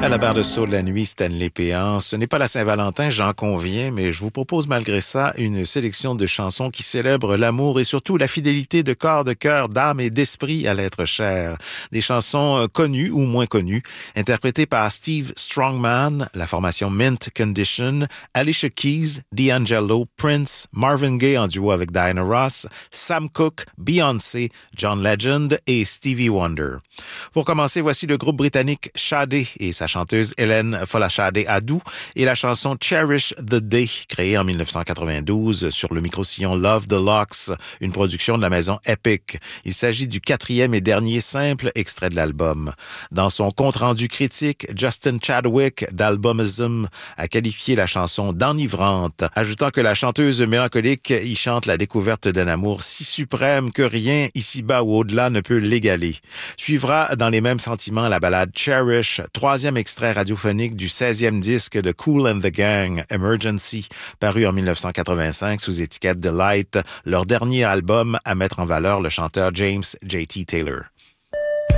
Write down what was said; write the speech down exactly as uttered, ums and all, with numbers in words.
À la barre de saut de la nuit, Stanley Péan. Ce n'est pas la Saint-Valentin, j'en conviens, mais je vous propose malgré ça une sélection de chansons qui célèbrent l'amour et surtout la fidélité de corps, de cœur, d'âme et d'esprit à l'être cher. Des chansons connues ou moins connues, interprétées par Steve Strongman, la formation Mint Condition, Alicia Keys, D'Angelo, Prince, Marvin Gaye en duo avec Diana Ross, Sam Cooke, Beyoncé, John Legend et Stevie Wonder. Pour commencer, voici le groupe britannique Sade et sa chanteuse Hélène Folashade Adou et la chanson Cherish the Day, créée en dix-neuf cent quatre-vingt-douze sur le micro-sillon Love the Locks, une production de la maison Epic. Il s'agit du quatrième et dernier simple extrait de l'album. Dans son compte-rendu critique, Justin Chadwick d'Albumism a qualifié la chanson d'enivrante, ajoutant que la chanteuse mélancolique y chante la découverte d'un amour si suprême que rien ici-bas ou au-delà ne peut l'égaler. Suivra dans les mêmes sentiments la ballade Cherish, troisième extrait radiophonique du seizième disque de Kool and the Gang, Emergency, paru en dix-neuf cent quatre-vingt-cinq sous étiquette de Light, leur dernier album à mettre en valeur le chanteur James J T Taylor.